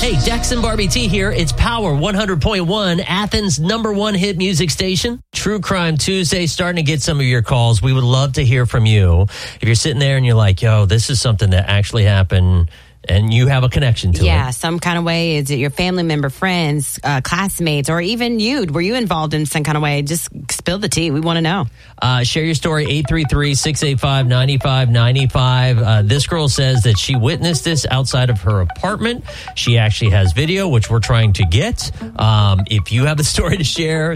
Hey, Dex and Barbie T here. It's Power 100.1, Athens' #1 hit music station. True Crime Tuesday, starting to get some of your calls. We would love to hear from you. If you're sitting there and you're like, yo, this is something that actually happened, and you have a connection to it. Yeah, some kind of way. Is it your family member, friends, classmates, or even you? Were you involved in some kind of way? Just spill the tea. We want to know. Share your story, 833-685-9595. This girl says that she witnessed this outside of her apartment. She actually has video, which we're trying to get. If you have a story to share,